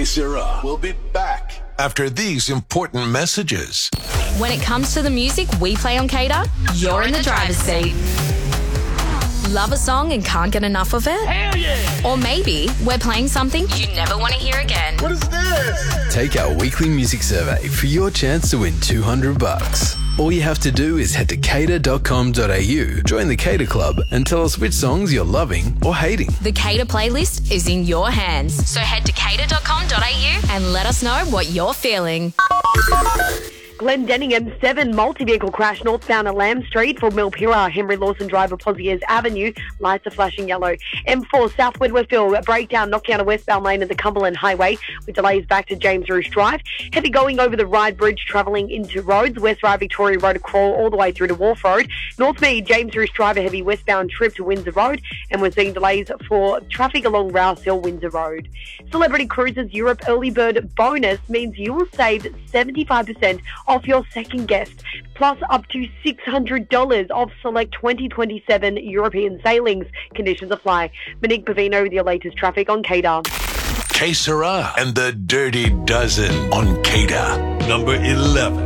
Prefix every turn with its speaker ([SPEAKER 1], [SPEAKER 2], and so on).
[SPEAKER 1] Que Sera will be back after these important messages.
[SPEAKER 2] When it comes to the music we play on Cater, you're in the driver's seat. Love a song and can't get enough of it?
[SPEAKER 3] Hell yeah!
[SPEAKER 2] Or maybe we're playing something you never want to hear again.
[SPEAKER 1] What is this?
[SPEAKER 4] Take our weekly music survey for your chance to win $200. All you have to do is head to cater.com.au, join the Cater Club, and tell us which songs you're loving or hating.
[SPEAKER 2] The Cater playlist is in your hands. So head to cater.com.au and let us know what you're feeling.
[SPEAKER 5] Glendenning M7 multi-vehicle crash northbound at Lamb Street for Milpira. Henry Lawson Driver, Posiers Avenue. Lights are flashing yellow. M4 southward Westfield breakdown, knocking out a westbound lane of the Cumberland Highway with delays back to James Roosh Drive. Heavy going over the Ryde Bridge travelling into roads. West Ryde Victoria Road, a crawl all the way through to Wharf Road. North Mead, James Roosh Drive, a heavy westbound trip to Windsor Road. And we're seeing delays for traffic along Rouse Hill, Windsor Road. Celebrity Cruises Europe early bird bonus means you will save 75% off your second guest, plus up to $600 off select 2027 European sailings. Conditions apply. Monique Pavino with your latest traffic on Cater.
[SPEAKER 1] Que Sera and the Dirty Dozen on Cater. Number 11.